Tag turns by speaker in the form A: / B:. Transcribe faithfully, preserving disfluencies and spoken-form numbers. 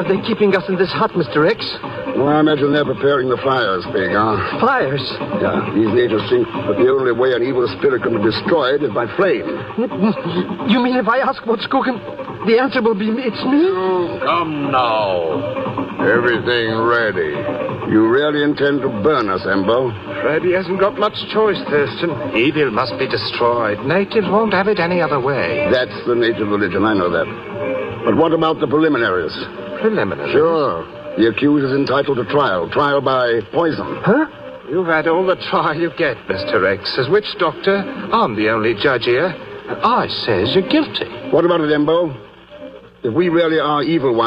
A: are they keeping us in this hut, Mister X?
B: Well, I imagine they're preparing the fires, Big, huh?
A: Fires?
B: Yeah, these natives think that the only way an evil spirit can be destroyed is by flame.
A: You mean if I ask what's cooking, the answer will be it's me?
C: Oh, come now. Everything ready.
B: You really intend to burn us, Embo?
D: Freddy hasn't got much choice, Thurston. Evil must be destroyed. Natives won't have it any other way.
B: That's the native religion, I know that. But what about the preliminaries?
D: Preliminaries?
B: Sure. The accused is entitled to trial. Trial by poison.
A: Huh?
D: You've had all the trial you get, Mister X. As witch doctor, I'm the only judge here. And I says you're guilty.
B: What about it, Embo? If we really are evil ones,